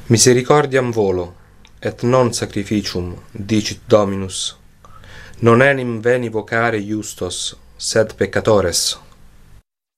Misericordiam volo, et non sacrificium, dicit Dominus. Non enim veni vocare iustos, sed peccatores.